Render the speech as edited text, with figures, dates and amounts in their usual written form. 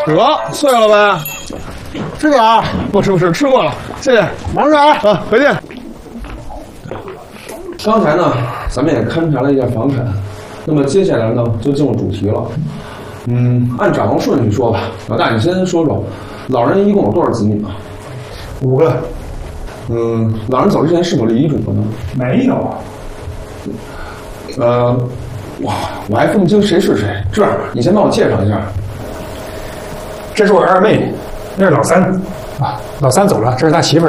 得碎了呗。吃点儿，不吃，吃过了，谢谢。忙点啊，回见。刚才呢，咱们也勘察了一下房产，那么接下来呢，就进入主题了。按展望顺序说吧，老大你先说说，老人一共有多少子女啊 ？5个。 老人走之前是否立遗嘱了呢？ 没有。 我还分不清谁是谁。这样，你先帮我介绍一下。 这是我二妹，那是老三啊，老三走了，这是他媳妇儿。